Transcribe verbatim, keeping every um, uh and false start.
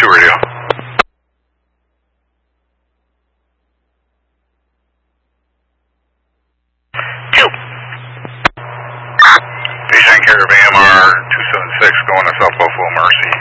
two radio. Two. Patient care of A M R two seven six going to South Buffalo Mercy.